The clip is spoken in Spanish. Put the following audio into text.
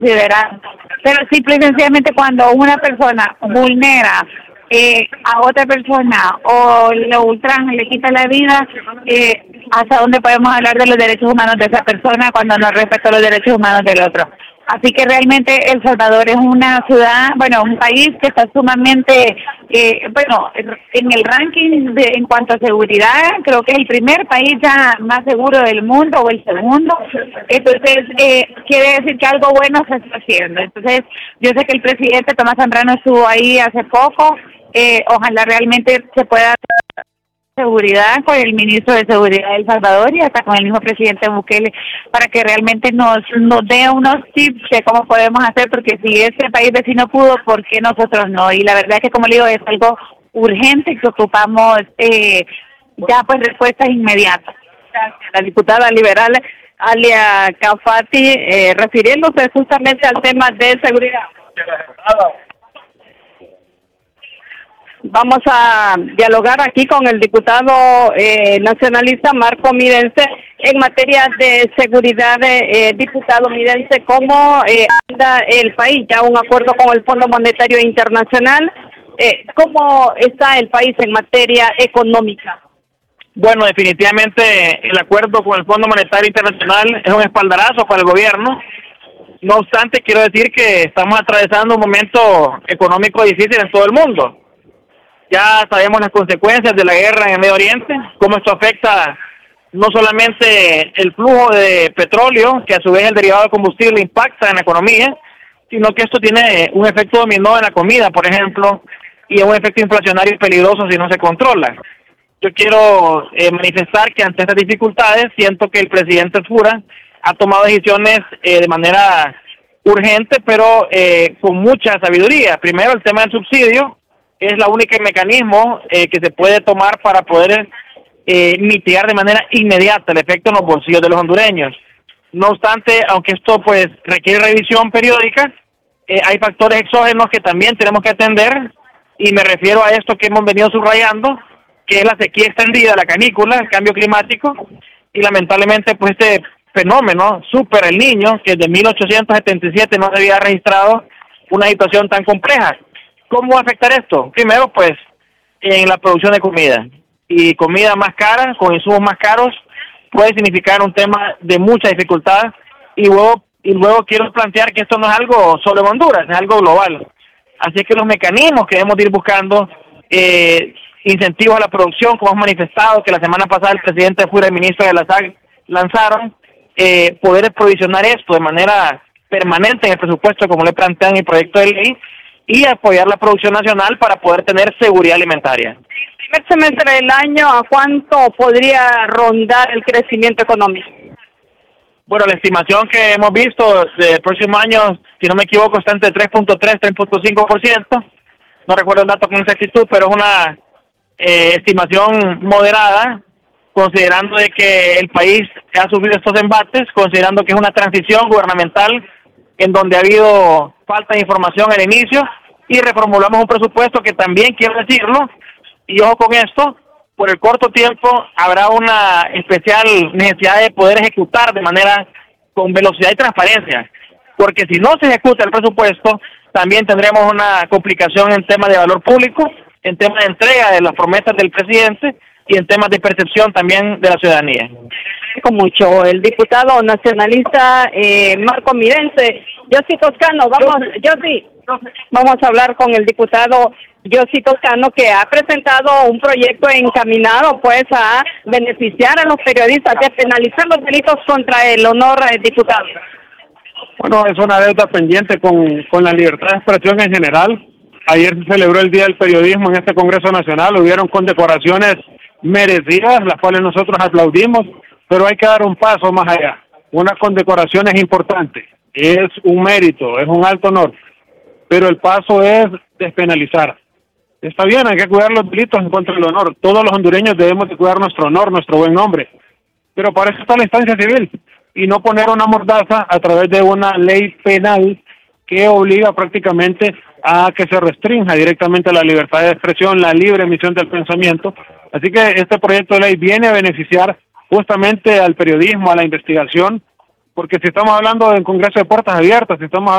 considerar. Pero simple y sencillamente cuando una persona vulnera a otra persona o lo ultraja, le quita la vida, ¿hasta dónde podemos hablar de los derechos humanos de esa persona cuando no respeta los derechos humanos del otro? Así que realmente El Salvador es una ciudad, bueno, un país que está sumamente, en el ranking en cuanto a seguridad, creo que es el primer país ya más seguro del mundo o el segundo. Entonces, quiere decir que algo bueno se está haciendo. Entonces, yo sé que el presidente Tomás Zambrano estuvo ahí hace poco. Ojalá realmente se pueda hacer seguridad con el ministro de Seguridad de El Salvador y hasta con el mismo presidente Bukele para que realmente nos dé unos tips de cómo podemos hacer, porque si este país vecino pudo, ¿por qué nosotros no? Y la verdad es que, como le digo, es algo urgente que ocupamos ya pues respuestas inmediatas. La diputada liberal Alia Cafati, refiriéndose justamente al tema de seguridad. Vamos a dialogar aquí con el diputado nacionalista Marco Midense en materia de seguridad. Diputado Midense, ¿cómo anda el país? Ya un acuerdo con el Fondo Monetario Internacional. ¿Cómo está el país en materia económica? Bueno, definitivamente el acuerdo con el Fondo Monetario Internacional es un espaldarazo para el gobierno. No obstante, quiero decir que estamos atravesando un momento económico difícil en todo el mundo. Ya sabemos las consecuencias de la guerra en el Medio Oriente, cómo esto afecta no solamente el flujo de petróleo, que a su vez el derivado de combustible impacta en la economía, sino que esto tiene un efecto dominó en la comida, por ejemplo, y un efecto inflacionario peligroso si no se controla. Yo quiero manifestar que ante estas dificultades siento que el presidente Fura ha tomado decisiones de manera urgente, pero con mucha sabiduría. Primero, el tema del subsidio es la única mecanismo que se puede tomar para poder mitigar de manera inmediata el efecto en los bolsillos de los hondureños. No obstante, aunque esto pues requiere revisión periódica, hay factores exógenos que también tenemos que atender, y me refiero a esto que hemos venido subrayando, que es la sequía extendida, la canícula, el cambio climático, y lamentablemente pues este fenómeno super El Niño, que desde 1877 no se había registrado una situación tan compleja. ¿Cómo va a afectar esto? Primero, pues, en la producción de comida. Y comida más cara, con insumos más caros, puede significar un tema de mucha dificultad. Y luego quiero plantear que esto no es algo solo en Honduras, es algo global. Así que los mecanismos que debemos ir buscando, incentivos a la producción, como hemos manifestado, que la semana pasada el presidente Fura y el ministro de la SAC lanzaron, poder provisionar esto de manera permanente en el presupuesto, como le plantean en el proyecto de ley, y apoyar la producción nacional para poder tener seguridad alimentaria. Primer semestre del año, ¿a cuánto podría rondar el crecimiento económico? Bueno, la estimación que hemos visto del próximo año, si no me equivoco, está entre 3.3 y 3.5%. No recuerdo el dato con exactitud, pero es una estimación moderada, considerando de que el país ha sufrido estos embates, considerando que es una transición gubernamental en donde ha habido falta de información al inicio, y reformulamos un presupuesto que también, quiero decirlo, y ojo con esto, por el corto tiempo habrá una especial necesidad de poder ejecutar de manera con velocidad y transparencia, porque si no se ejecuta el presupuesto, también tendremos una complicación en temas de valor público, en temas de entrega de las promesas del presidente y en temas de percepción también de la ciudadanía. Con mucho, el diputado nacionalista Marco Midense. Yossi Toscano, vamos a hablar con el diputado Yossi Toscano, que ha presentado un proyecto encaminado pues a beneficiar a los periodistas, de penalizar los delitos contra el honor, diputado. Bueno, es una deuda pendiente con la libertad de expresión en general. Ayer se celebró el Día del Periodismo en este Congreso Nacional, hubieron condecoraciones merecidas, las cuales nosotros aplaudimos, pero hay que dar un paso más allá. Una condecoración es importante, es un mérito, es un alto honor, pero el paso es despenalizar. Está bien, hay que cuidar los delitos en contra del honor. Todos los hondureños debemos de cuidar nuestro honor, nuestro buen nombre, pero para eso está la instancia civil, y no poner una mordaza a través de una ley penal que obliga prácticamente a que se restrinja directamente la libertad de expresión, la libre emisión del pensamiento. Así que este proyecto de ley viene a beneficiar justamente al periodismo, a la investigación, porque si estamos hablando de un Congreso de puertas abiertas, si estamos